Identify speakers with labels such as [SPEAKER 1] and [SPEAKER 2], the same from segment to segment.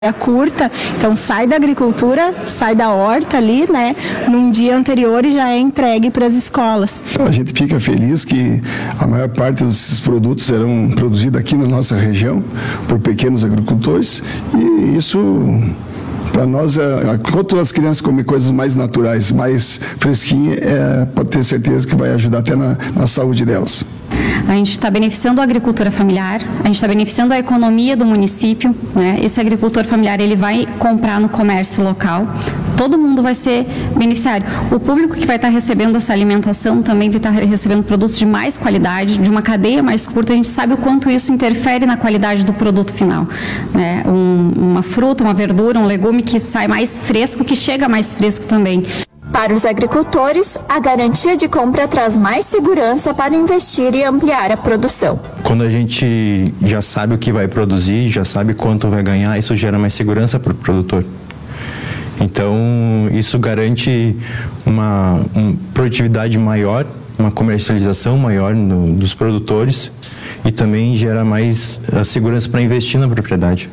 [SPEAKER 1] curta, então sai da agricultura, sai da horta ali, né, num dia anterior e já é entregue para as escolas.
[SPEAKER 2] A gente fica feliz que a maior parte desses produtos serão produzidos aqui na nossa região por pequenos agricultores e isso, para nós, enquanto as crianças comem coisas mais naturais, mais fresquinhas, pode ter certeza que vai ajudar até na saúde delas.
[SPEAKER 3] A gente está beneficiando a agricultura familiar, a gente está beneficiando a economia do município, né? Esse agricultor familiar, ele vai comprar no comércio local, todo mundo vai ser beneficiário. O público que vai estar recebendo essa alimentação também vai estar recebendo produtos de mais qualidade, de uma cadeia mais curta, a gente sabe o quanto isso interfere na qualidade do produto final, né? Uma fruta, uma verdura, um legume que sai mais fresco, que chega mais fresco também.
[SPEAKER 4] Para os agricultores, a garantia de compra traz mais segurança para investir e ampliar a produção.
[SPEAKER 5] Quando a gente já sabe o que vai produzir, já sabe quanto vai ganhar, isso gera mais segurança para o produtor. Então, isso garante uma produtividade maior, uma comercialização maior dos produtores e também gera mais segurança para investir na propriedade.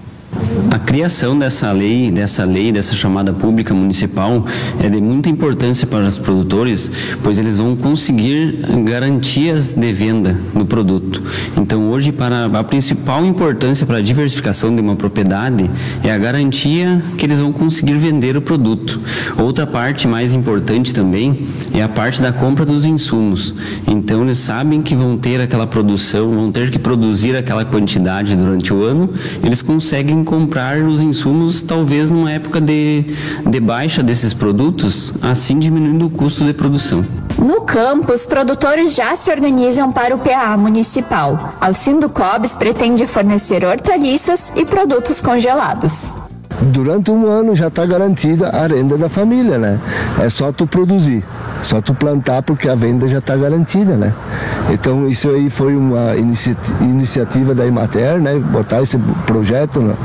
[SPEAKER 6] A criação dessa lei, dessa chamada pública municipal, é de muita importância para os produtores, pois eles vão conseguir garantias de venda do produto. Então, hoje, para a principal importância para a diversificação de uma propriedade é a garantia que eles vão conseguir vender o produto. Outra parte mais importante também é a parte da compra dos insumos. Então, eles sabem que vão ter aquela produção, vão ter que produzir aquela quantidade durante o ano, eles conseguem comprar os insumos talvez numa época de baixa desses produtos, assim diminuindo o custo de produção.
[SPEAKER 4] No campo, os produtores já se organizam para o PA municipal. A Sindicobs pretende fornecer hortaliças e produtos congelados.
[SPEAKER 7] Durante um ano já está garantida a renda da família, né? É só tu produzir, só tu plantar porque a venda já está garantida, né? Então isso aí foi uma iniciativa da Emater, né? Botar esse projeto, né?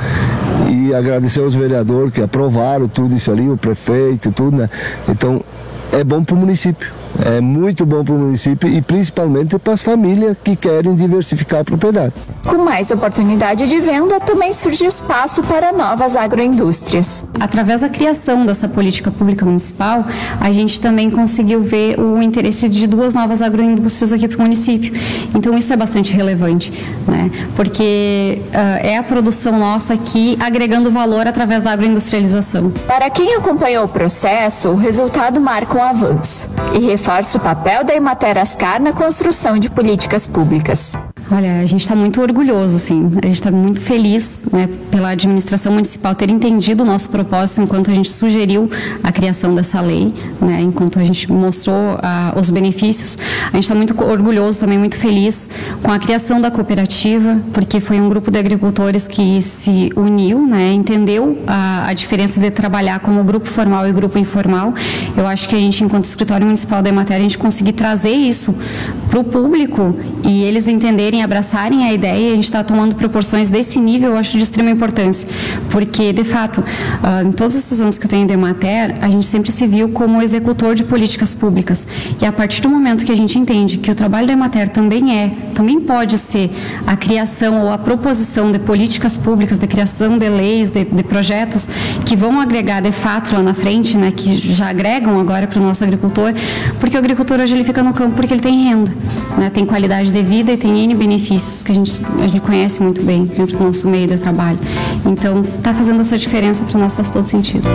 [SPEAKER 7] E agradecer aos vereadores que aprovaram tudo isso ali, o prefeito, tudo, né? Então é bom para o município. É muito bom para o município e principalmente para as famílias que querem diversificar a propriedade.
[SPEAKER 4] Com mais oportunidade de venda, também surge espaço para novas agroindústrias.
[SPEAKER 3] Através da criação dessa política pública municipal, a gente também conseguiu ver o interesse de 2 novas agroindústrias aqui para o município. Então isso é bastante relevante, né? Porque é a produção nossa aqui agregando valor através da agroindustrialização.
[SPEAKER 4] Para quem acompanhou o processo, o resultado marca um avanço e reforça o papel da Emater Ascar na construção de políticas públicas.
[SPEAKER 3] Olha, a gente está muito orgulhoso, assim, a gente está muito feliz, né, pela administração municipal ter entendido o nosso propósito enquanto a gente sugeriu a criação dessa lei, né, enquanto a gente mostrou os benefícios. A gente está muito orgulhoso, também muito feliz com a criação da cooperativa, porque foi um grupo de agricultores que se uniu, né, entendeu a diferença de trabalhar como grupo formal e grupo informal. Eu acho que a gente, enquanto escritório municipal da Emater, a gente conseguir trazer isso para o público e eles entenderem, abraçarem a ideia, a gente está tomando proporções desse nível, eu acho de extrema importância, porque, de fato, em todos esses anos que eu tenho de Emater, a gente sempre se viu como executor de políticas públicas, e a partir do momento que a gente entende que o trabalho da Emater também pode ser a criação ou a proposição de políticas públicas, de criação de leis, de projetos que vão agregar, de fato, lá na frente, né, que já agregam agora para o nosso agricultor, porque o agricultor hoje ele fica no campo porque ele tem renda, né, tem qualidade de vida e tem N benefícios que a gente conhece muito bem dentro do nosso meio de trabalho. Então, está fazendo essa diferença para nós, faz todo sentido.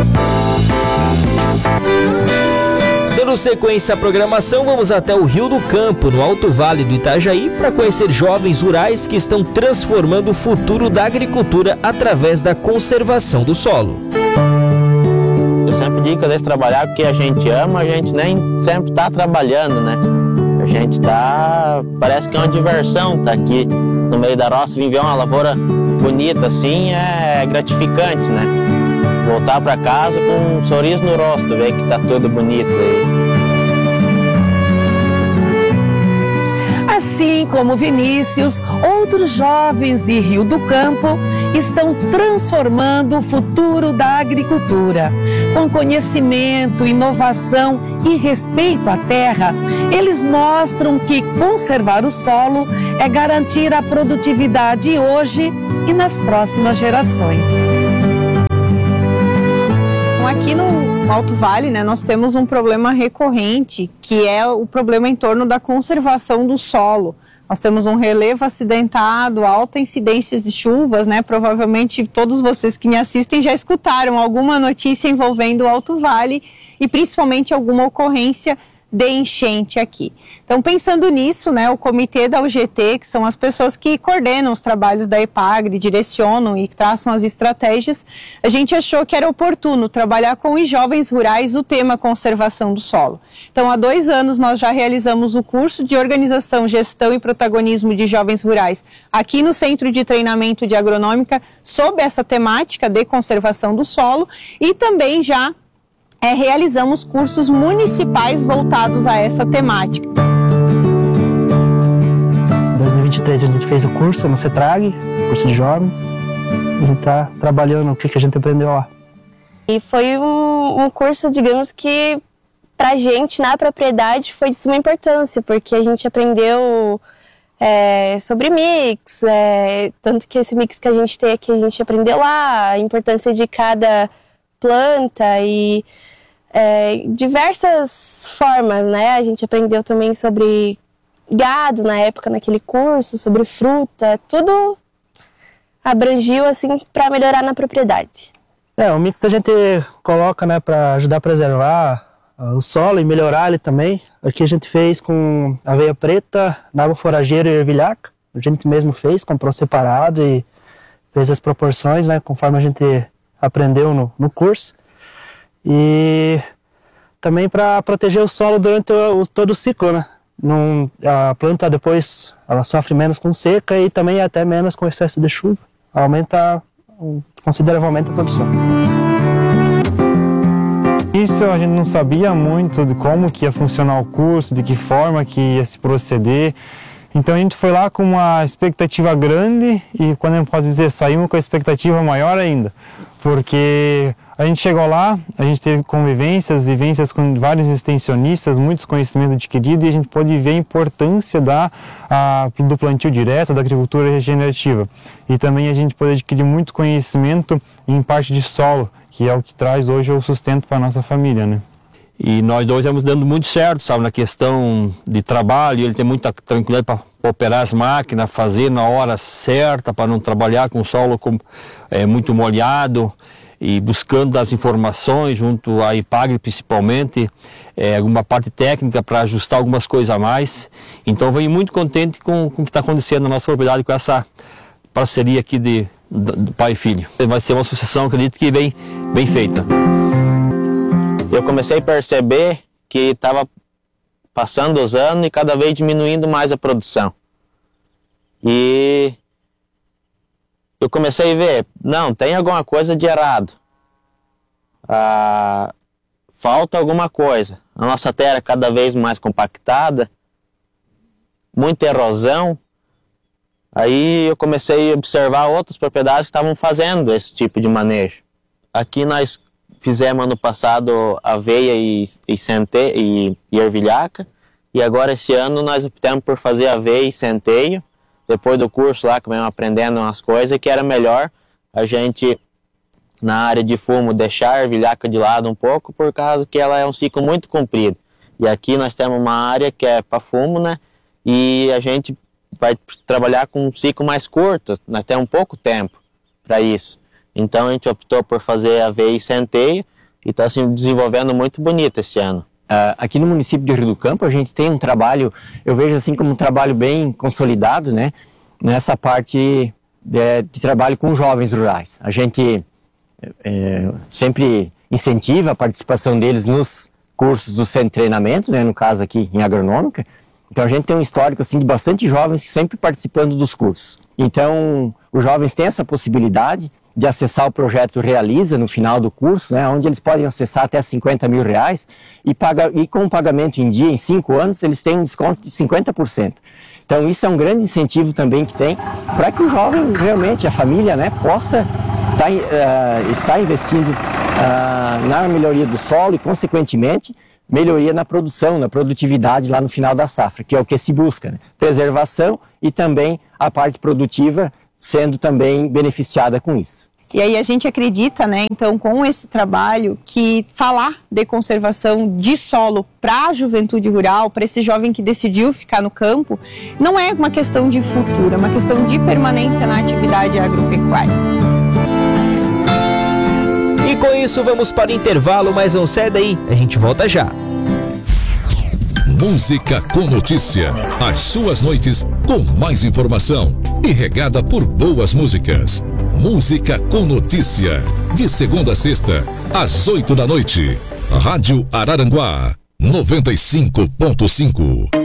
[SPEAKER 8] Dando sequência à programação, vamos até o Rio do Campo, no Alto Vale do Itajaí, para conhecer jovens rurais que estão transformando o futuro da agricultura através da conservação do solo.
[SPEAKER 9] Eu sempre digo que eu deixo trabalhar porque a gente ama, a gente nem sempre está trabalhando, né? A gente parece que é uma diversão estar aqui no meio da roça, vir ver uma lavoura bonita assim é gratificante, né? Voltar para casa com um sorriso no rosto, ver que está tudo bonito aí.
[SPEAKER 10] Assim como Vinícius, outros jovens de Rio do Campo estão transformando o futuro da agricultura. Com conhecimento, inovação e respeito à terra, eles mostram que conservar o solo é garantir a produtividade hoje e nas próximas gerações.
[SPEAKER 11] aqui no Alto Vale, né, nós temos um problema recorrente, que é o problema em torno da conservação do solo. Nós temos um relevo acidentado, alta incidência de chuvas, né? Provavelmente todos vocês que me assistem já escutaram alguma notícia envolvendo o Alto Vale e principalmente alguma ocorrência de enchente aqui. Então, pensando nisso, né, o comitê da UGT, que são as pessoas que coordenam os trabalhos da EPAGRE, direcionam e traçam as estratégias, a gente achou que era oportuno trabalhar com os jovens rurais o tema conservação do solo. Então, há 2 anos nós já realizamos o curso de Organização, Gestão e Protagonismo de Jovens Rurais aqui no Centro de Treinamento de Agronômica sob essa temática de conservação do solo e também já realizamos cursos municipais voltados a essa temática.
[SPEAKER 12] Em 2023 a gente fez o curso no CETRAG, curso de jovens, e a gente está trabalhando o que a gente aprendeu lá.
[SPEAKER 13] E foi um curso, digamos que, para a gente na propriedade foi de suma importância, porque a gente aprendeu sobre mix, tanto que esse mix que a gente tem aqui a gente aprendeu lá, a importância de cada planta e diversas formas, né? A gente aprendeu também sobre gado na época, naquele curso, sobre fruta, tudo abrangiu assim para melhorar na propriedade.
[SPEAKER 12] O mix a gente coloca, né, para ajudar a preservar o solo e melhorar ele também. Aqui a gente fez com aveia preta, nabo forageiro e ervilhaca. A gente mesmo fez, comprou separado e fez as proporções, né, conforme a gente aprendeu no curso. E também para proteger o solo durante todo o ciclo, né? A planta depois ela sofre menos com seca e também até menos com excesso de chuva. Aumenta consideravelmente a produção.
[SPEAKER 14] Isso a gente não sabia muito de como que ia funcionar o curso, de que forma que ia se proceder. Então a gente foi lá com uma expectativa grande e, quando a gente pode dizer, saímos com a expectativa maior ainda. Porque a gente chegou lá, a gente teve vivências com vários extensionistas, muitos conhecimentos adquiridos e a gente pôde ver a importância do plantio direto, da agricultura regenerativa. E também a gente pôde adquirir muito conhecimento em parte de solo, que é o que traz hoje o sustento para a nossa família, né?
[SPEAKER 15] E nós dois estamos dando muito certo, sabe, na questão de trabalho. Ele tem muita tranquilidade para operar as máquinas, fazer na hora certa, para não trabalhar com o solo muito molhado, e buscando as informações junto à EPAGRE principalmente, alguma parte técnica para ajustar algumas coisas a mais. Então venho muito contente com o que está acontecendo na nossa propriedade com essa parceria aqui do pai e filho. Vai ser uma sucessão, acredito que bem feita.
[SPEAKER 9] Eu comecei a perceber que estava passando os anos e cada vez diminuindo mais a produção. E eu comecei a ver, não, tem alguma coisa de errado. Falta alguma coisa. A nossa terra é cada vez mais compactada, muita erosão. Aí eu comecei a observar outras propriedades que estavam fazendo esse tipo de manejo. Aqui nós fizemos ano passado aveia e ervilhaca, e agora esse ano nós optamos por fazer aveia e centeio, depois do curso lá que vamos aprendendo umas coisas, que era melhor a gente, na área de fumo, deixar a ervilhaca de lado um pouco, por causa que ela é um ciclo muito comprido. E aqui nós temos uma área que é para fumo, né, e a gente vai trabalhar com um ciclo mais curto, nós temos pouco tempo para isso. Então a gente optou por fazer aveia e centeio e está se desenvolvendo muito bonito esse ano.
[SPEAKER 16] Aqui no município de Rio do Campo a gente tem um trabalho, eu vejo assim como um trabalho bem consolidado, né? Nessa parte de trabalho com jovens rurais. A gente sempre incentiva a participação deles nos cursos do centro de treinamento, né? No caso aqui em agronômica. Então a gente tem um histórico assim de bastante jovens sempre participando dos cursos. Então os jovens têm essa possibilidade de acessar o projeto Realiza no final do curso, né, onde eles podem acessar até R$50 mil e com o pagamento em dia, em 5 anos, eles têm um desconto de 50%. Então isso é um grande incentivo também que tem para que o jovem, realmente, a família, né, possa estar investindo na melhoria do solo e, consequentemente, melhoria na produção, na produtividade lá no final da safra, que é o que se busca, né? Preservação e também a parte produtiva sendo também beneficiada com isso.
[SPEAKER 11] E aí a gente acredita, né, então, com esse trabalho, que falar de conservação de solo para a juventude rural, para esse jovem que decidiu ficar no campo, não é uma questão de futuro, é uma questão de permanência na atividade agropecuária.
[SPEAKER 8] E com isso vamos para o intervalo, mas não sai daí, a gente volta já.
[SPEAKER 17] Música com notícia. As suas noites com mais informação e regada por boas músicas. Música com notícia. De segunda a sexta, às 8 da noite. Rádio Araranguá 95.5.